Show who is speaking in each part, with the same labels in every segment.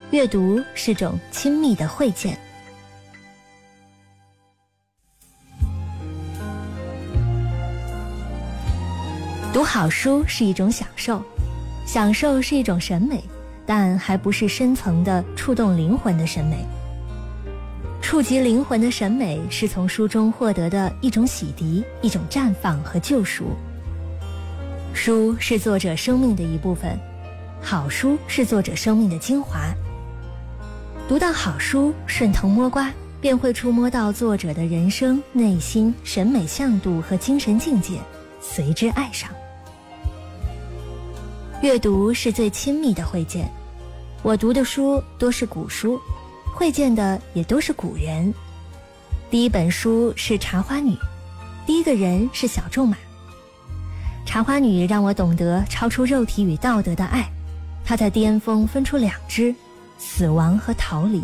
Speaker 1: 阅读是种亲密的会见。读好书是一种享受，享受是一种审美，但还不是深层的触动灵魂的审美。触及灵魂的审美是从书中获得的一种洗涤，一种绽放和救赎。书是作者生命的一部分，好书是作者生命的精华。读到好书，顺藤摸瓜，便会触摸到作者的人生、内心、审美向度和精神境界，随之爱上。阅读是最亲密的会见，我读的书多是古书，会见的也都是古人。第一本书是《茶花女》，第一个人是小仲马。《茶花女》让我懂得超出肉体与道德的爱，她在巅峰分出两支，死亡和逃离。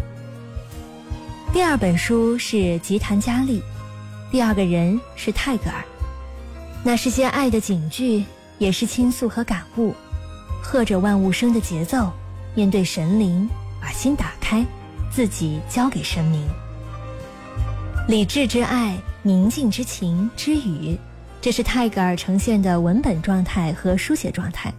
Speaker 1: 第二本书是《吉檀迦利》，第二个人是泰戈尔。那是些爱的警句，也是倾诉和感悟，和着万物生的节奏，面对神灵，把心打开，自己交给神明。理智之爱，宁静之情之语，这是泰戈尔呈现的文本状态和书写状态。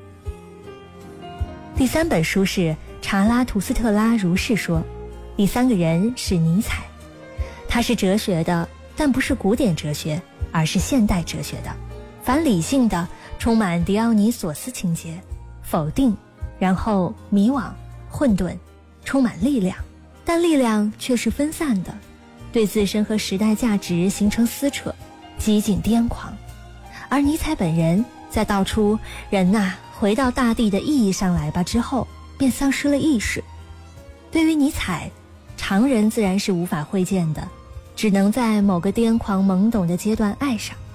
Speaker 1: 第三本书是查拉图斯特拉如是说，第三个人是尼采。他是哲学的，但不是古典哲学，而是现代哲学的，反理性的，充满狄奥尼索斯情节，否定，然后迷惘、混沌，充满力量，但力量却是分散的，对自身和时代价值形成撕扯，几近癫狂。而尼采本人在道出人呐，回到大地的意义上来吧之后，便丧失了意识。对于尼采，常人自然是无法会见的，只能在某个癫狂懵懂的阶段爱上。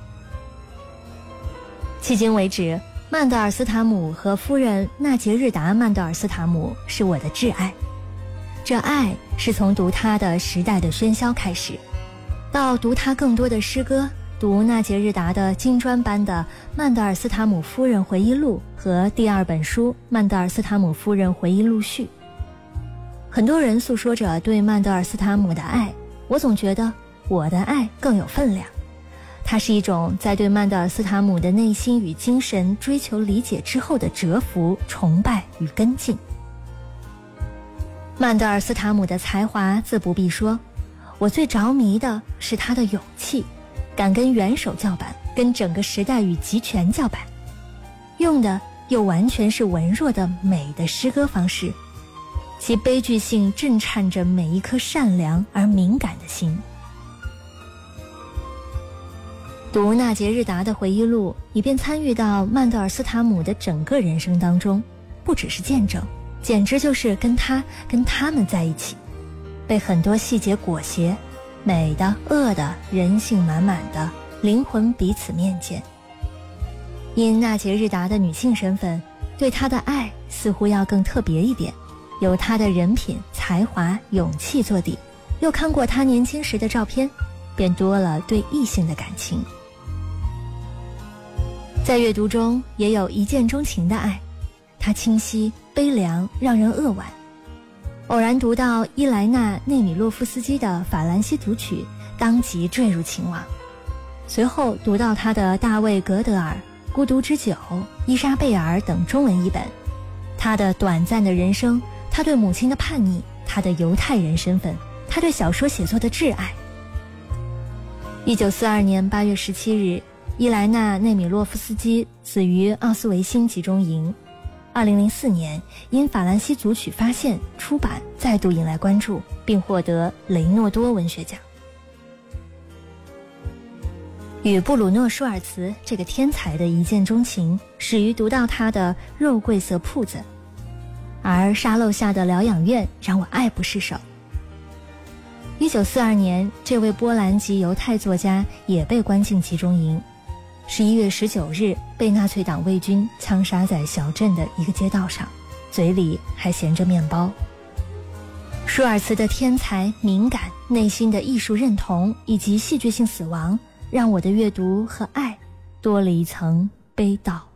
Speaker 1: 迄今为止，曼德尔斯塔姆和夫人纳杰日达·曼德尔斯塔姆是我的挚爱。这爱是从读他的《时代的喧嚣》开始，到读他更多的诗歌，读纳杰日达的金砖般的《曼德尔斯塔姆夫人回忆录》和第二本书《曼德尔斯塔姆夫人回忆录序》。很多人诉说着对曼德尔斯塔姆的爱，我总觉得我的爱更有分量。它是一种在对曼德尔斯塔姆的内心与精神追求理解之后的折服、崇拜与跟进。曼德尔斯塔姆的才华自不必说，我最着迷的是他的勇气，敢跟元首叫板，跟整个时代与集权叫板，用的又完全是文弱的美的诗歌方式，其悲剧性震颤着每一颗善良而敏感的心。读纳杰日达的回忆录，以便参与到曼德尔斯塔姆的整个人生当中，不只是见证，简直就是跟他们在一起，被很多细节裹挟，美的、恶的，人性满满的，灵魂彼此面见。因纳杰日达的女性身份，对她的爱似乎要更特别一点，有她的人品、才华、勇气做底，又看过她年轻时的照片，便多了对异性的感情。在阅读中也有一见钟情的爱，它清晰、悲凉，让人扼腕。偶然读到伊莱娜·内米洛夫斯基的《法兰西组曲》，当即坠入情网。随后读到他的大卫·格德尔、《孤独之酒》、伊莎贝尔等中文译本，他的短暂的人生，他对母亲的叛逆，他的犹太人身份，他对小说写作的挚爱。1942年8月17日，伊莱娜·内米洛夫斯基死于奥斯维辛集中营。2004年，因《法兰西组曲》发现出版，再度引来关注，并获得雷诺多文学奖。与布鲁诺·舒尔茨这个天才的一见钟情，始于读到他的《肉桂色铺子》，而沙漏下的疗养院让我爱不释手。1942年，这位波兰籍犹太作家也被关进集中营。11月19日，被纳粹党卫军枪杀在小镇的一个街道上，嘴里还衔着面包。舒尔茨的天才、敏感、内心的艺术认同以及戏剧性死亡，让我的阅读和爱多了一层悲悼。